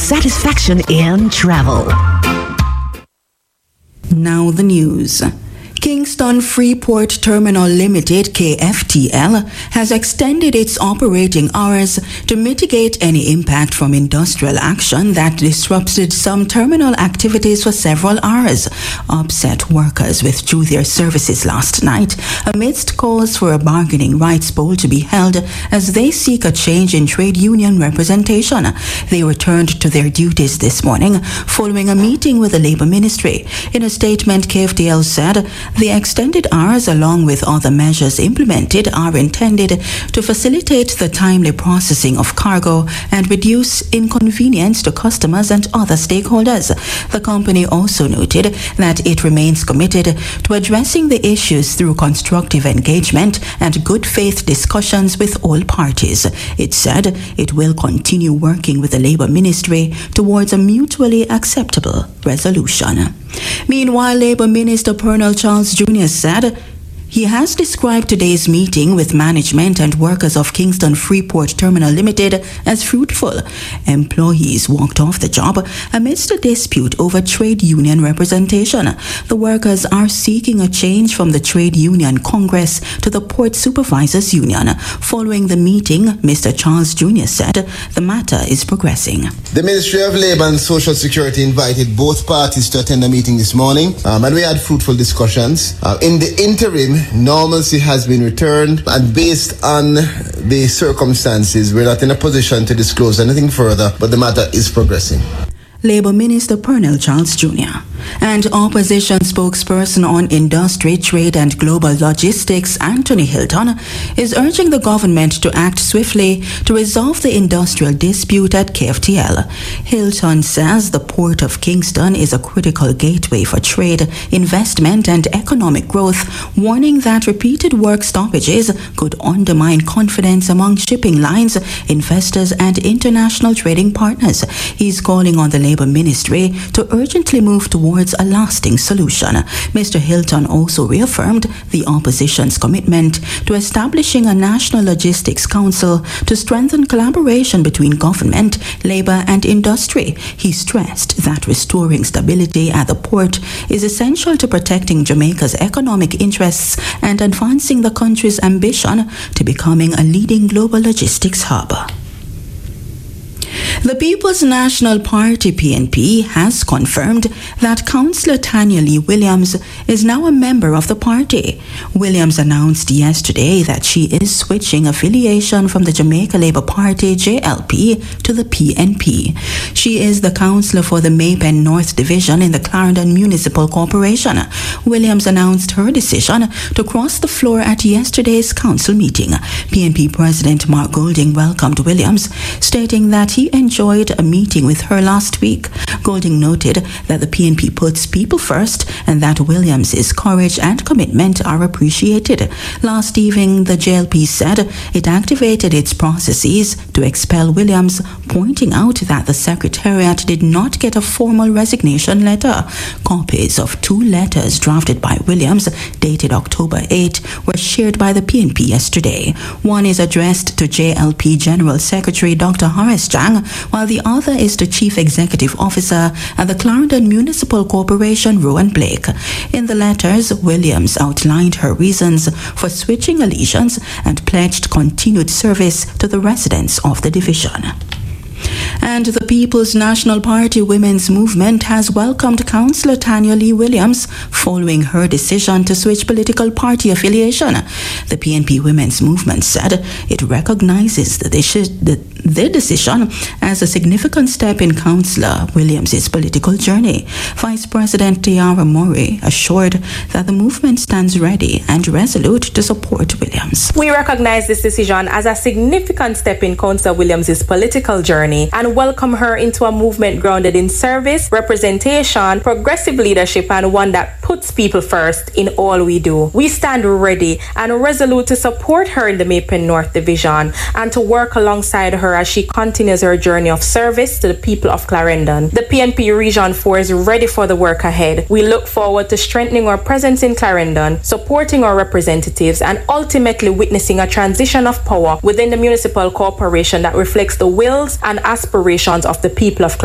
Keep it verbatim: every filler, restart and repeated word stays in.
satisfaction in travel. Now the news. Kingston Freeport Terminal Limited, K F T L, has extended its operating hours to mitigate any impact from industrial action that disrupted some terminal activities for several hours, upset workers withdrew their services last night amidst calls for a bargaining rights poll to be held as they seek a change in trade union representation. They returned to their duties this morning following a meeting with the Labour Ministry. In a statement, K F T L said, the extended hours, along with other measures implemented, are intended to facilitate the timely processing of cargo and reduce inconvenience to customers and other stakeholders. The company also noted that it remains committed to addressing the issues through constructive engagement and good faith discussions with all parties. It said it will continue working with the Labour Ministry towards a mutually acceptable resolution. Meanwhile, Labour Minister Pernell Charles Junior said he has described today's meeting with management and workers of Kingston Freeport Terminal Limited as fruitful. Employees walked off the job amidst a dispute over trade union representation. The workers are seeking a change from the Trade Union Congress to the Port Supervisors Union. Following the meeting, Mister Charles Junior said the matter is progressing. The Ministry of Labour and Social Security invited both parties to attend the meeting this morning, um, and we had fruitful discussions. Uh, in the interim, normalcy has been returned, and based on the circumstances, we're not in a position to disclose anything further, but the matter is progressing. Labour Minister Pernell Charles Junior And opposition spokesperson on industry, trade and global logistics, Anthony Hilton, is urging the government to act swiftly to resolve the industrial dispute at K F T L. Hilton says the Port of Kingston is a critical gateway for trade, investment and economic growth, warning that repeated work stoppages could undermine confidence among shipping lines, investors and international trading partners. He's calling on the Labour Ministry to urgently move towards a lasting solution. Mister Hilton also reaffirmed the opposition's commitment to establishing a National Logistics Council to strengthen collaboration between government, labour and industry. He stressed that restoring stability at the port is essential to protecting Jamaica's economic interests and advancing the country's ambition to becoming a leading global logistics hub. The People's National Party P N P has confirmed that Councillor Tanya Lee Williams is now a member of the party. Williams announced yesterday that she is switching affiliation from the Jamaica Labour Party J L P to the P N P. She is the councillor for the Maypen North Division in the Clarendon Municipal Corporation. Williams announced her decision to cross the floor at yesterday's council meeting. P N P President Mark Golding welcomed Williams, stating that he enjoyed a meeting with her last week. Golding noted that the P N P puts people first and that Williams' courage and commitment are appreciated. Last evening, the J L P said it activated its processes to expel Williams, pointing out that the Secretariat did not get a formal resignation letter. Copies of two letters drafted by Williams, dated October eighth, were shared by the P N P yesterday. One is addressed to J L P General Secretary Doctor Horace Chang, while the other is to Chief Executive Officer at the Clarendon Municipal Corporation, Rowan Blake. In the letters, Williams outlined her reasons for switching allegiance and pledged continued service to the residents of the division. And the People's National Party Women's Movement has welcomed Councillor Tanya Lee Williams following her decision to switch political party affiliation. The P N P Women's Movement said it recognizes the, the, the decision as a significant step in Councillor Williams' political journey. Vice President Tiara Murray assured that the movement stands ready and resolute to support Williams. We recognize this decision as a significant step in Councillor Williams' political journey and welcome her into a movement grounded in service, representation, progressive leadership, and one that puts people first in all we do. We stand ready and resolute to support her in the Maypen North Division and to work alongside her as she continues her journey of service to the people of Clarendon. The P N P Region four is ready for the work ahead. We look forward to strengthening our presence in Clarendon, supporting our representatives, and ultimately witnessing a transition of power within the municipal corporation that reflects the wills and aspirations of the people of Clarendon.